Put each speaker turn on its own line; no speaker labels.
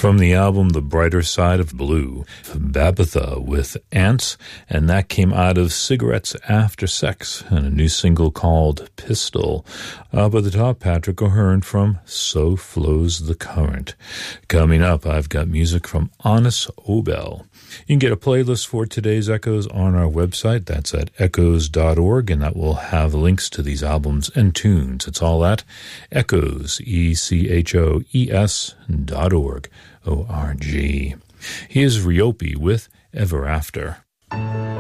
From the album The Brighter Side of Blue, Babatha with Ants, and that came out of Cigarettes After Sex, and a new single called Pistol. Up at the top, Patrick O'Hearn from So Flows the Current. Coming up, I've got music from Anis Obel. You can get a playlist for today's Echoes on our website. That's at echoes.org, and that will have links to these albums and tunes. It's all at echoes, echoes.org. O-R-G. Here's Ryopi with Ever After.